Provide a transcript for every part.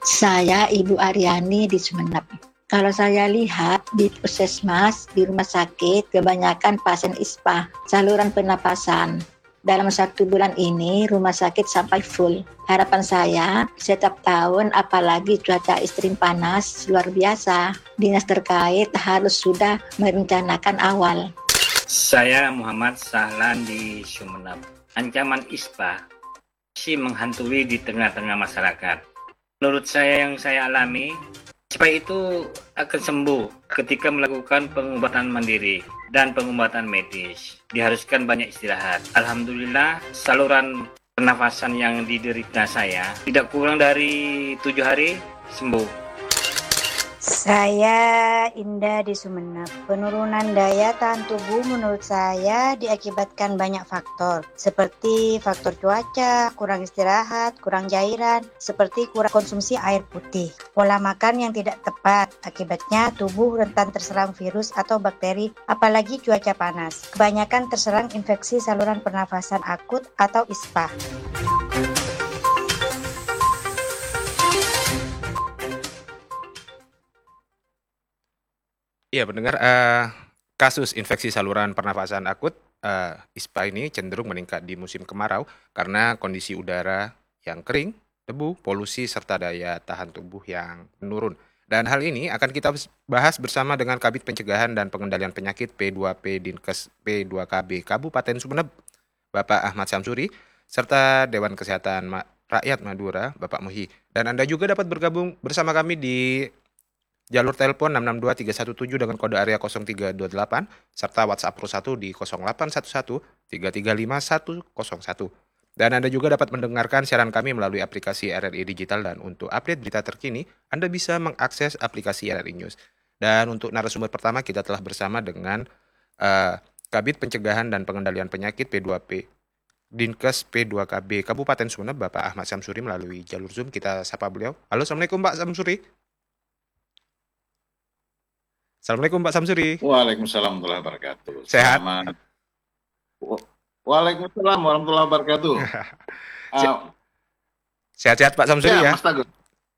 Saya Ibu Aryani di Sumeneb. Kalau saya lihat di puskesmas, di rumah sakit, kebanyakan pasien ISPA, saluran pernapasan. Dalam 1 bulan ini, rumah sakit sampai full. Harapan saya, setiap tahun, apalagi cuaca ekstrim panas, luar biasa. Dinas terkait harus sudah merencanakan awal. Saya Muhammad Sahlan di Sumeneb. Ancaman ISPA masih menghantui di tengah-tengah masyarakat. Menurut saya yang saya alami, ISPA itu akan sembuh ketika melakukan pengobatan mandiri dan pengobatan medis. Diharuskan banyak istirahat. Alhamdulillah, saluran pernafasan yang diderita saya tidak kurang dari 7 hari sembuh. Saya Indah di Sumeneb. Penurunan daya tahan tubuh menurut saya diakibatkan banyak faktor, seperti faktor cuaca, kurang istirahat, kurang cairan, seperti kurang konsumsi air putih, pola makan yang tidak tepat, akibatnya tubuh rentan terserang virus atau bakteri, apalagi cuaca panas. Kebanyakan terserang infeksi saluran pernafasan akut atau ISPA. Iya, pendengar, kasus infeksi saluran pernafasan akut, ISPA ini cenderung meningkat di musim kemarau karena kondisi udara yang kering, debu, polusi, serta daya tahan tubuh yang menurun. Dan hal ini akan kita bahas bersama dengan Kabid Pencegahan dan Pengendalian Penyakit P2P Dinkes P2KB Kabupaten Sumeneb, Bapak Ahmad Samsuri, serta Dewan Kesehatan Rakyat Madura, Bapak Muhi. Dan Anda juga dapat bergabung bersama kami di jalur telepon 662-317 dengan kode area 0328 serta WhatsApp Pro 1 di 0811-335-101. Dan Anda juga dapat mendengarkan siaran kami melalui aplikasi RRI Digital, dan untuk update berita terkini Anda bisa mengakses aplikasi RRI News. Dan untuk narasumber pertama kita telah bersama dengan Kabid Pencegahan dan Pengendalian Penyakit P2P Dinkes P2KB Kabupaten Sumeneb, Bapak Ahmad Samsuri. Melalui jalur Zoom kita sapa beliau. Halo, Assalamualaikum Pak Samsuri. Assalamualaikum Pak Samsuri. Waalaikumsalam warahmatullahi wabarakatuh. Sehat? Selamat. Waalaikumsalam warahmatullahi wabarakatuh. Sehat-sehat Pak Samsuri ya? Mas Tagus.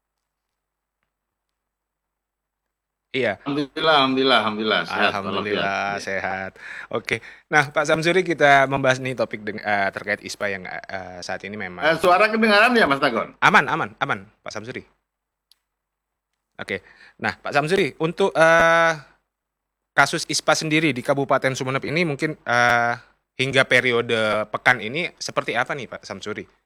Iya. Alhamdulillah. Alhamdulillah sehat. Oke. Nah, Pak Samsuri, kita membahas nih topik terkait ISPA yang saat ini memang. Suara kedengaran ya Mas Tagon? Aman, Pak Samsuri. Oke. Nah, Pak Samsuri, untuk kasus ISPA sendiri di Kabupaten Sumeneb ini mungkin hingga periode pekan ini seperti apa nih Pak Samsuri?